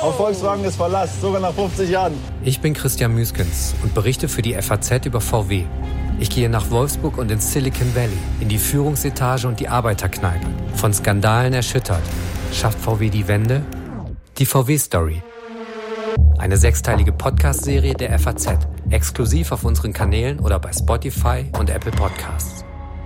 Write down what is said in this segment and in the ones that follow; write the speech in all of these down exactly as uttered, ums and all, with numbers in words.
Auf Volkswagen ist Verlass, sogar nach fünfzig Jahren. Ich bin Christian Müskens und berichte für die F A Z über V W. Ich gehe nach Wolfsburg und ins Silicon Valley, in die Führungsetage und die Arbeiterkneipe. Von Skandalen erschüttert. Schafft V W die Wende? Die V W-Story. Eine sechsteilige Podcast-Serie der F A Z. Exklusiv auf unseren Kanälen oder bei Spotify und Apple Podcasts.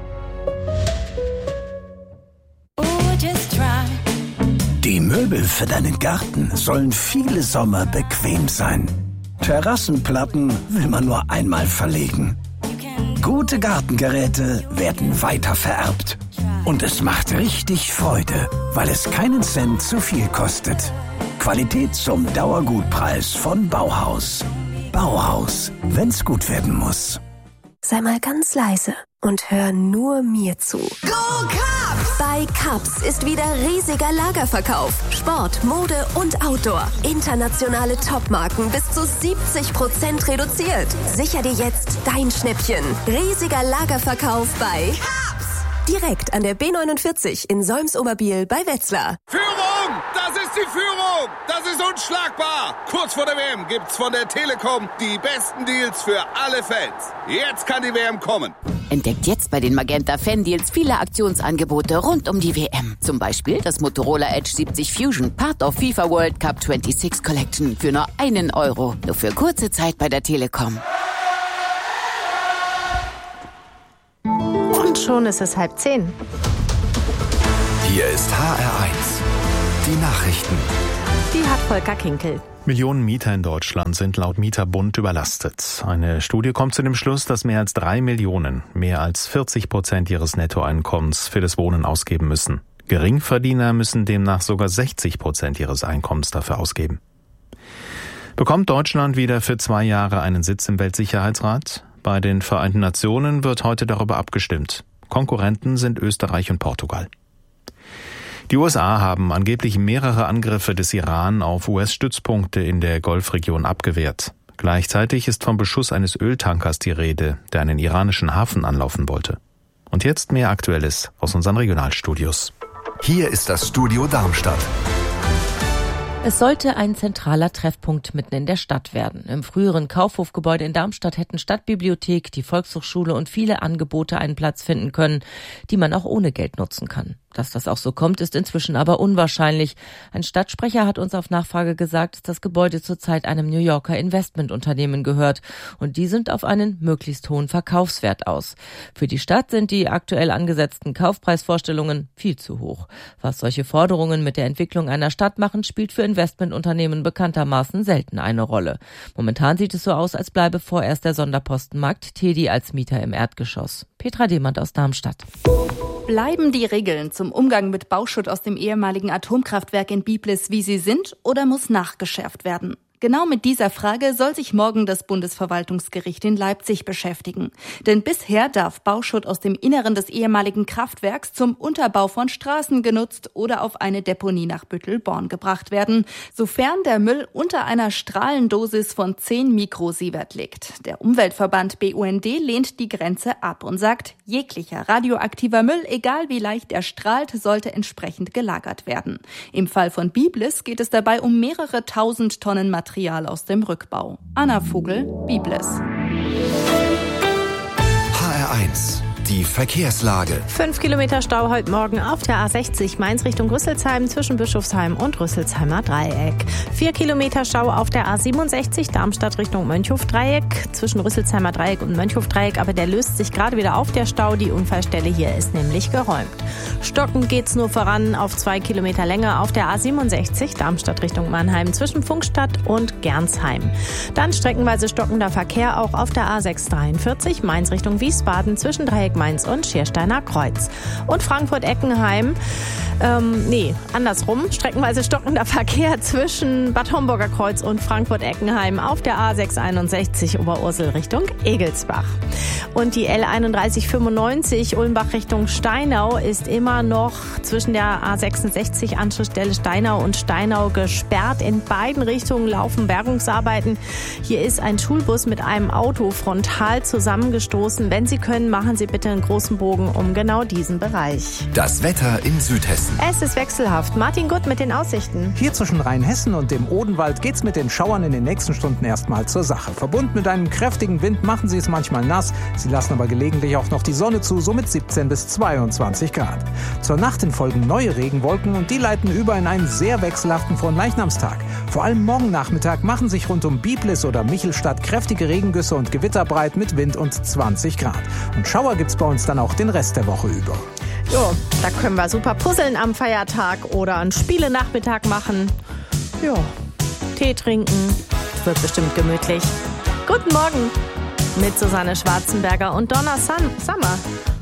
Die Möbel für deinen Garten sollen viele Sommer bequem sein. Terrassenplatten will man nur einmal verlegen. Gute Gartengeräte werden weiter vererbt. Und es macht richtig Freude, weil es keinen Cent zu viel kostet. Qualität zum Dauergutpreis von Bauhaus. Bauhaus, wenn's gut werden muss. Sei mal ganz leise und hör nur mir zu. Go Cubs! Bei Cubs ist wieder riesiger Lagerverkauf. Sport, Mode und Outdoor. Internationale Topmarken bis zu siebzig Prozent reduziert. Sicher dir jetzt dein Schnäppchen. Riesiger Lagerverkauf bei Cubs! Direkt an der B neunundvierzig in Solms-Oberbiel bei Wetzlar. Führung! Das ist die Führung! Das ist unschlagbar! Kurz vor der W M gibt's von der Telekom die besten Deals für alle Fans. Jetzt kann die W M kommen. Entdeckt jetzt bei den Magenta Fan-Deals viele Aktionsangebote rund um die W M. Zum Beispiel das Motorola Edge siebzig Fusion, Part of FIFA World Cup sechsundzwanzig Collection für nur einen Euro. Nur für kurze Zeit bei der Telekom. Und schon ist es halb zehn. Hier ist H R eins. Die Nachrichten. Die hat Volker Kinkel. Millionen Mieter in Deutschland sind laut Mieterbund überlastet. Eine Studie kommt zu dem Schluss, dass mehr als drei Millionen, mehr als vierzig Prozent ihres Nettoeinkommens für das Wohnen ausgeben müssen. Geringverdiener müssen demnach sogar sechzig Prozent ihres Einkommens dafür ausgeben. Bekommt Deutschland wieder für zwei Jahre einen Sitz im Weltsicherheitsrat? Bei den Vereinten Nationen wird heute darüber abgestimmt. Konkurrenten sind Österreich und Portugal. Die U S A haben angeblich mehrere Angriffe des Iran auf U S-Stützpunkte in der Golfregion abgewehrt. Gleichzeitig ist vom Beschuss eines Öltankers die Rede, der einen iranischen Hafen anlaufen wollte. Und jetzt mehr Aktuelles aus unseren Regionalstudios. Hier ist das Studio Darmstadt. Es sollte ein zentraler Treffpunkt mitten in der Stadt werden. Im früheren Kaufhofgebäude in Darmstadt hätten Stadtbibliothek, die Volkshochschule und viele Angebote einen Platz finden können, die man auch ohne Geld nutzen kann. Dass das auch so kommt, ist inzwischen aber unwahrscheinlich. Ein Stadtsprecher hat uns auf Nachfrage gesagt, dass das Gebäude zurzeit einem New Yorker Investmentunternehmen gehört. Und die sind auf einen möglichst hohen Verkaufswert aus. Für die Stadt sind die aktuell angesetzten Kaufpreisvorstellungen viel zu hoch. Was solche Forderungen mit der Entwicklung einer Stadt machen, spielt für Investmentunternehmen bekanntermaßen selten eine Rolle. Momentan sieht es so aus, als bleibe vorerst der Sonderpostenmarkt Tedi als Mieter im Erdgeschoss. Petra Demand aus Darmstadt. Bleiben die Regeln zum Umgang mit Bauschutt aus dem ehemaligen Atomkraftwerk in Biblis, wie sie sind, oder muss nachgeschärft werden? Genau mit dieser Frage soll sich morgen das Bundesverwaltungsgericht in Leipzig beschäftigen. Denn bisher darf Bauschutt aus dem Inneren des ehemaligen Kraftwerks zum Unterbau von Straßen genutzt oder auf eine Deponie nach Büttelborn gebracht werden, sofern der Müll unter einer Strahlendosis von zehn Mikrosievert liegt. Der Umweltverband B U N D lehnt die Grenze ab und sagt, jeglicher radioaktiver Müll, egal wie leicht er strahlt, sollte entsprechend gelagert werden. Im Fall von Biblis geht es dabei um mehrere tausend Tonnen Material aus dem Rückbau. Anna Vogel, Biblis. H R eins. Die Verkehrslage. Fünf Kilometer Stau heute Morgen auf der A sechzig Mainz Richtung Rüsselsheim zwischen Bischofsheim und Rüsselsheimer Dreieck. Vier Kilometer Stau auf der A siebenundsechzig Darmstadt Richtung Mönchhof-Dreieck zwischen Rüsselsheimer Dreieck und Mönchhof-Dreieck, aber der löst sich gerade wieder auf, der Stau. Die Unfallstelle hier ist nämlich geräumt. Stockend geht's nur voran auf zwei Kilometer Länge auf der A siebenundsechzig Darmstadt Richtung Mannheim zwischen Funkstadt und Gernsheim. Dann streckenweise stockender Verkehr auch auf der A sechshundertdreiundvierzig Mainz Richtung Wiesbaden zwischen Dreieck Mainz und Schiersteiner Kreuz. Und Frankfurt-Eckenheim, ähm, nee, andersrum, streckenweise stockender Verkehr zwischen Bad Homburger Kreuz und Frankfurt-Eckenheim auf der A sechshunderteinundsechzig Oberursel Richtung Egelsbach. Und die L einunddreißig fünfundneunzig Ulmbach Richtung Steinau ist immer noch zwischen der A sechsundsechzig Anschlussstelle Steinau und Steinau gesperrt. In beiden Richtungen laufen Bergungsarbeiten. Hier ist ein Schulbus mit einem Auto frontal zusammengestoßen. Wenn Sie können, machen Sie bitte heute einen großen Bogen um genau diesen Bereich. Das Wetter in Südhessen. Es ist wechselhaft. Martin Gutt mit den Aussichten. Hier zwischen Rheinhessen und dem Odenwald geht's mit den Schauern in den nächsten Stunden erstmal zur Sache. Verbunden mit einem kräftigen Wind machen sie es manchmal nass. Sie lassen aber gelegentlich auch noch die Sonne zu, somit siebzehn bis zweiundzwanzig Grad. Zur Nacht hin folgen neue Regenwolken und die leiten über in einen sehr wechselhaften Fronleichnamstag. Vor allem morgen Nachmittag machen sich rund um Biblis oder Michelstadt kräftige Regengüsse und Gewitter breit mit Wind und zwanzig Grad. Und Schauer gibt's bei uns dann auch den Rest der Woche über. Jo, da können wir super puzzeln am Feiertag oder einen Spielenachmittag machen. Jo, Tee trinken, wird bestimmt gemütlich. Guten Morgen mit Susanne Schwarzenberger und Donna Sun- Summer.